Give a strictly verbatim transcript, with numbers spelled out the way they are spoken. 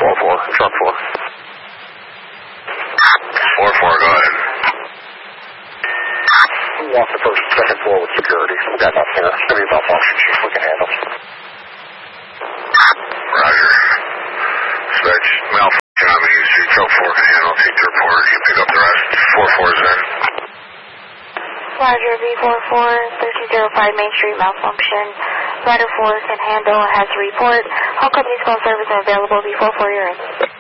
four four, truck four. four four, go ahead. We want the first and second floor with security. We got enough there. It's going to be about function chief we can handle. Roger. Dispatch, malfunction on Main Street, truck four can handle. Take the report. You pick up the rest. four four's in. Roger, V four four, thirteen oh five Main Street, malfunction. Rider four can handle, has a report. All companies phone service are available. V four four, you're in.